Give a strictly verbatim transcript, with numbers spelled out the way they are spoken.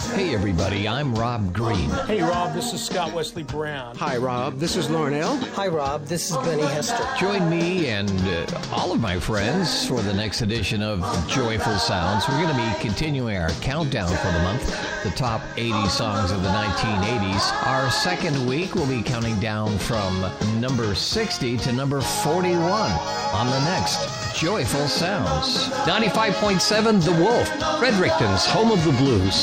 Hey everybody, I'm Rob Green. Hey Rob, this is Scott Wesley Brown. Hi Rob, this is Lauren L. Hi Rob, this is Benny Hester. Join me and uh, all of my friends for the next edition of Joyful Sounds. We're going to be continuing our countdown for the month, the top eighty songs of the nineteen eighties. Our second week will be counting down from number sixty to number forty-one on the next Joyful Sounds. ninety-five point seven The Wolf, Fredericton's home of the blues.